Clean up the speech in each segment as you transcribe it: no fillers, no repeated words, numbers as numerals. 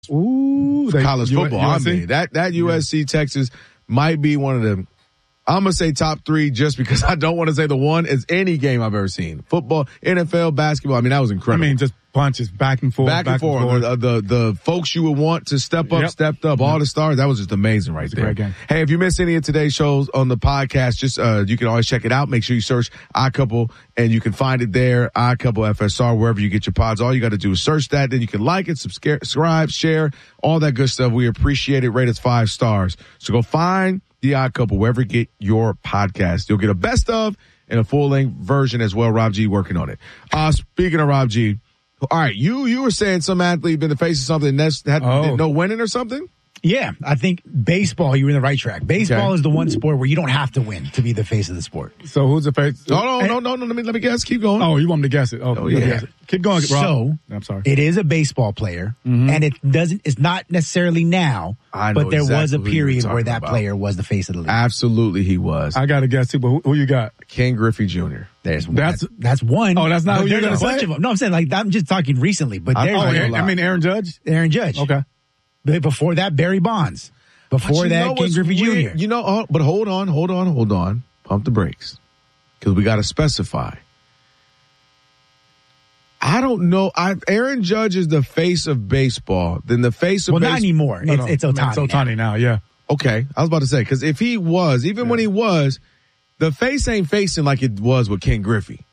college football. I mean, that USC Texas might be one of them. I'm going to say top 3 just because I don't want to say the one is any game I've ever seen. Football, NFL, basketball. I mean, that was incredible. I mean, just punches back and forth. The folks you would want to step up, stepped up. All the stars. That was just amazing right there. Great game. Hey, if you missed any of today's shows on the podcast, just you can always check it out. Make sure you search iCouple, and you can find it there, iCouple FSR, wherever you get your pods. All you got to do is search that. Then you can like it, subscribe, share, all that good stuff. We appreciate it. Rate us 5 stars. So go find the iCouple wherever you get your podcast. You'll get a best of and a full-length version as well. Rob G working on it. Speaking of Rob G, all right, you were saying some athlete been the face of something that's had no winning or something? Yeah, I think baseball, you were in the right track. Baseball is the one sport where you don't have to win to be the face of the sport. So who's the face? No. Let me guess. Keep going. Oh, you want me to guess it? Oh yeah. Guess it. Keep going, Rob. So I'm sorry. It is a baseball player, and it's not necessarily now, but there was a period where that player was the face of the league. Absolutely, he was. I got to guess too, but who you got? Ken Griffey Jr. That's one. Oh, that's not who you're going to say? Bunch of them. No, I'm saying I'm just talking recently, but Aaron Judge? Aaron Judge. Okay. Before that, Barry Bonds. Before that, Ken Griffey Jr. But hold on. Pump the brakes. Because we got to specify. I don't know. Aaron Judge is the face of baseball. Then the face of baseball. Well, not anymore. It's Ohtani. It's Ohtani now, yeah. Okay. I was about to say, because if he was, even when he was, the face ain't facing like it was with Ken Griffey.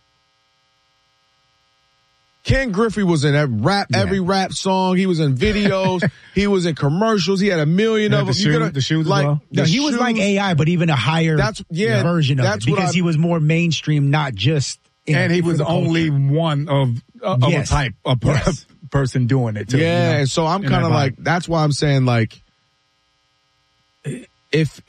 Ken Griffey was in every rap song. He was in videos. He was in commercials. He had a million of them. The shoes as well? No, he was like AI, but even a higher version of it because he was more mainstream, not just. And he was only one of a type of person doing it too. Yeah, and so I'm kind of like, that's why I'm saying like, if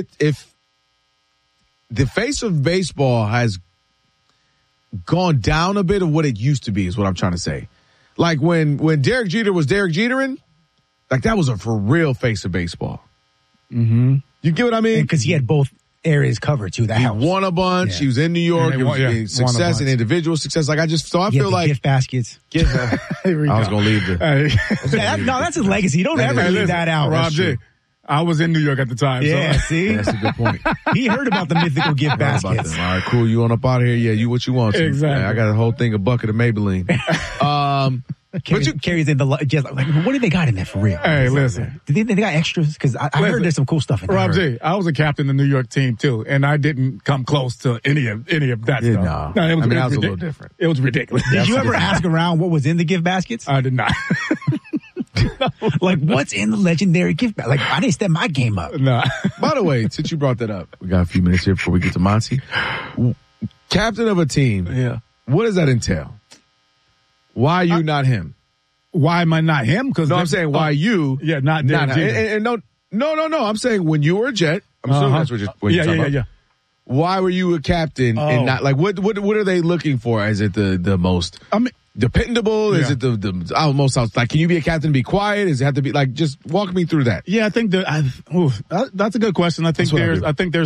the face of baseball has gone down a bit of what it used to be is what I'm trying to say. Like when Derek Jeter was Derek Jetering, like that was a for real face of baseball. Mm-hmm. You get what I mean? Because he had both areas covered too. That helps. He won a bunch. Yeah. He was in New York. It was success and individual success. Like I feel like gift baskets. I was gonna leave it. That's his legacy. You don't ever leave that out. Rob J. I was in New York at the time. Yeah, so. see? That's a good point. He heard about the mythical gift baskets. All right, cool. You on up out of here? Yeah, you what you want to. Exactly. I got a whole thing, a bucket of Maybelline. Carries in the just like what do they got in there for real? Hey, listen. They got extras? Because I heard there's some cool stuff in there. Rob G, I was a captain of the New York team too, and I didn't come close to any of that stuff. No, it was a little different. It was ridiculous. Did you ever ask around what was in the gift baskets? I did not. Like, what's in the legendary gift bag? Like, I didn't step my game up. No. By the way, since you brought that up, we got a few minutes here before we get to Monty. Captain of a team. Yeah. What does that entail? Why you not him? Why am I not him? Because I'm saying why you? Yeah, not him. And no. I'm saying when you were a Jet. I'm assuming that's what you're talking about. Yeah. Why were you a captain and not like what are they looking for? Is it the most? I mean. Dependable? Yeah. Is it the almost like? Can you be a captain and be quiet? Does it have to be like? Just walk me through that. Yeah, I think that's a good question. I think there's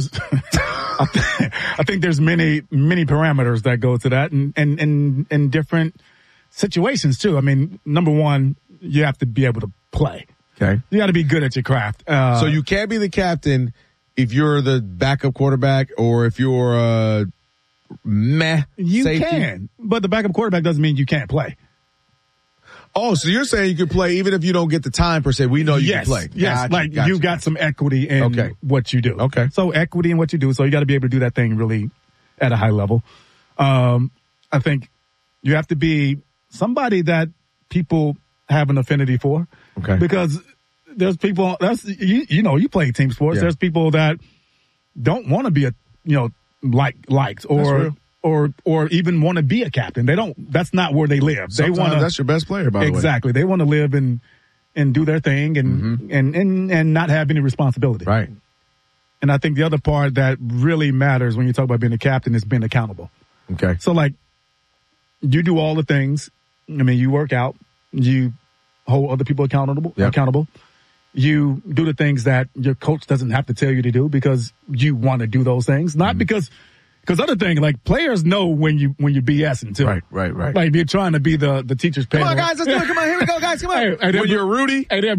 many parameters that go to that, and different situations too. I mean, number one, you have to be able to play. Okay, you got to be good at your craft. So you can't be the captain if you're the backup quarterback or if you're You safety. can, but the backup quarterback doesn't mean you can't play. Oh, so you're saying you can play even if you don't get the time per se. We know you can play. Yes, you got some equity in what you do. Okay. So equity in what you do. So you got to be able to do that thing really at a high level. I think you have to be somebody that people have an affinity for. Okay. Because there's people, you play team sports. Yeah. There's people that don't want to be likes or even want to be a captain. They don't. That's not where they live. Sometimes that's your best player, by the way. Exactly. They want to live and do their thing and not have any responsibility. Right. And I think the other part that really matters when you talk about being a captain is being accountable. Okay. So like, you do all the things. I mean, you work out. You hold other people accountable. Yep. Accountable. You do the things that your coach doesn't have to tell you to do because you want to do those things, not because Because other thing, like players know when you're BSing too. Right. Like you're trying to be the teacher's pet. Come on, guys, let's do it. Come on, here we go, guys. Come on. Hey, when you're Rudy. Hey,